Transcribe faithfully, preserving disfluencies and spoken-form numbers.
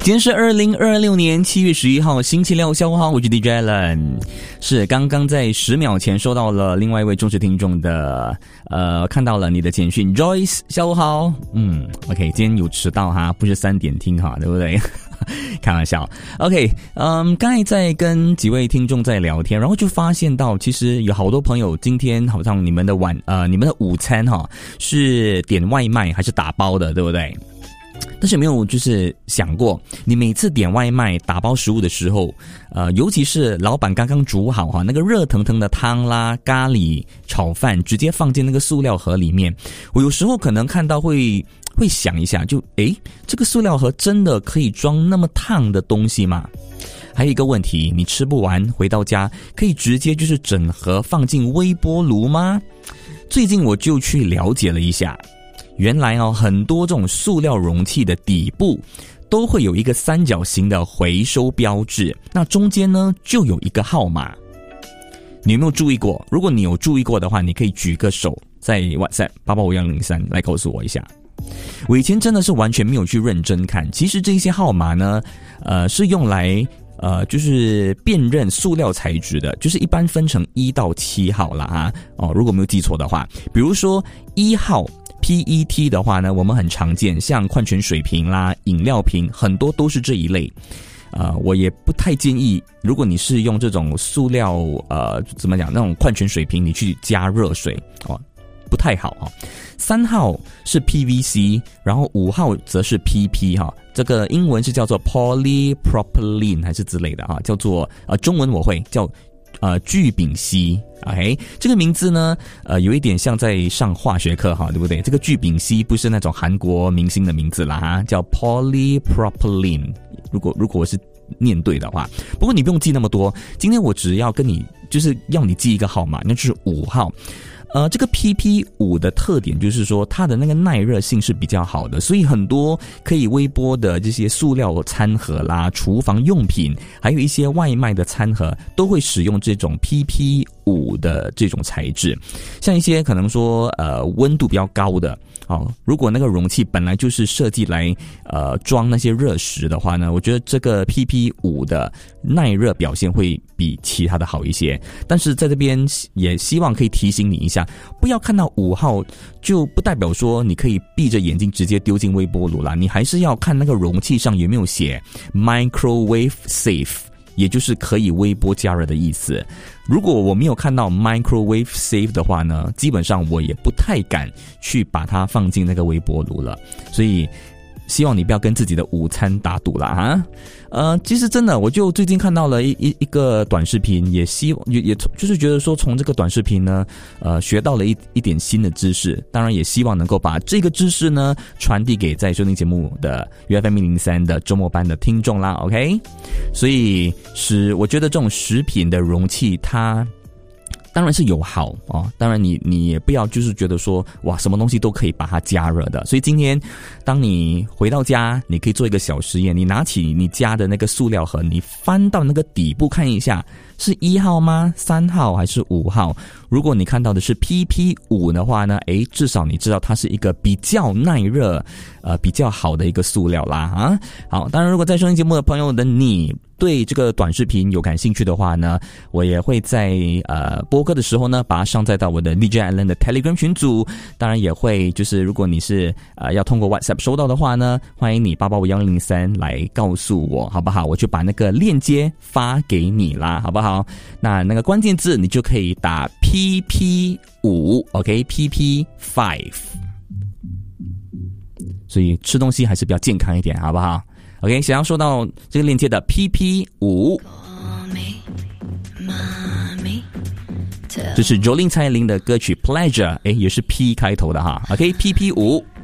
今天是二零二六年七月十一号星期六，下午好，我是 D J Alan。是刚刚在十秒前收到了另外一位忠实听众的呃，看到了你的简讯 Joyce， 下午好。嗯 OK， 今天有迟到哈，不是三点听哈，对不对？开玩笑。 OK， 嗯，刚才在跟几位听众在聊天，然后就发现到其实有好多朋友今天好像你们的晚呃你们的午餐哈是点外卖还是打包的，对不对？但是有没有就是想过，你每次点外卖打包食物的时候，呃，尤其是老板刚刚煮好哈，那个热腾腾的汤啦、咖喱炒饭，直接放进那个塑料盒里面，我有时候可能看到会会想一下，就诶，这个塑料盒真的可以装那么烫的东西吗？还有一个问题，你吃不完回到家可以直接就是整盒放进微波炉吗？最近我就去了解了一下。原来哦，很多这种塑料容器的底部都会有一个三角形的回收标志，那中间呢就有一个号码。你有没有注意过？如果你有注意过的话，你可以举个手在 WhatsApp 八八五一零三来告诉我一下。我以前真的是完全没有去认真看，其实这些号码呢，呃，是用来呃，就是辨认塑料材质的，就是一般分成一到七号啦哈。哦，如果没有记错的话，比如说一号。P E T 的话呢，我们很常见，像矿泉水瓶啦、饮料瓶，很多都是这一类。呃，我也不太建议，如果你是用这种塑料，呃，怎么讲，那种矿泉水瓶，你去加热水哦，不太好哦。三号是 P V C， 然后五号则是 P P 哈，这个英文是叫做 polypropylene 还是之类的啊，叫做呃，中文我会叫。呃，聚丙烯 ，OK， 这个名字呢，呃，有一点像在上化学课哈，对不对？这个聚丙烯不是那种韩国明星的名字啦哈，叫 polypropylene。如果如果我是念对的话，不过你不用记那么多。今天我只要跟你就是要你记一个号码，那就是五号。呃，这个 P P 五 的特点就是说它的那个耐热性是比较好的，所以很多可以微波的这些塑料餐盒啦、厨房用品，还有一些外卖的餐盒都会使用这种 P P 五 的这种材质。像一些可能说呃温度比较高的哦，如果那个容器本来就是设计来呃装那些热食的话呢，我觉得这个 P P 五 的耐热表现会比其他的好一些。但是在这边也希望可以提醒你一下，不要看到五号就不代表说你可以闭着眼睛直接丢进微波炉啦，你还是要看那个容器上有没有写 microwave safe， 也就是可以微波加热的意思。如果我没有看到 microwave safe 的话呢，基本上我也不太敢去把它放进那个微波炉了。所以希望你不要跟自己的午餐打赌啦哈。呃，其实真的，我就最近看到了一一一个短视频，也希望也也就是觉得说，从这个短视频呢，呃，学到了一一点新的知识。当然，也希望能够把这个知识呢传递给在收听节目的 U F M 一零三的周末班的听众啦。OK， 所以是我觉得这种食品的容器它。当然是有好哦，当然你你也不要就是觉得说哇什么东西都可以把它加热的。所以今天当你回到家，你可以做一个小实验，你拿起你家的那个塑料盒，你翻到那个底部看一下，是一号吗？三号还是五号？如果你看到的是 P P 五 的话呢，诶，至少你知道它是一个比较耐热呃比较好的一个塑料啦啊。好，当然如果在收听节目的朋友的你对这个短视频有感兴趣的话呢，我也会在呃播歌的时候呢把它上载到我的 D J Alan 的 Telegram 群组。当然也会就是如果你是呃要通过 WhatsApp 收到的话呢，欢迎你八八五一零三来告诉我好不好？我就把那个链接发给你啦，好不好？那那个关键字你就可以打 P P 五 OK P P 五， 所以吃东西还是比较健康一点好不好？ OK， 想要收到这个链接的 P P 五， 这是 Jolin 蔡依林的歌曲 Pleasure， 诶，也是 P 开头的哈。 OK P P 五